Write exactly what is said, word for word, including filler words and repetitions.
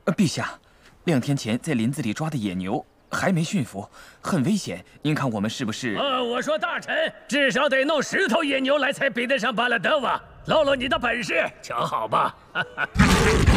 陛下，两天前在林子里抓的野牛还没驯服，很危险。您看我们是不是？ 呃，我说大臣，至少得弄十头野牛来才比得上巴拉德瓦。露露你的本事，瞧好吧。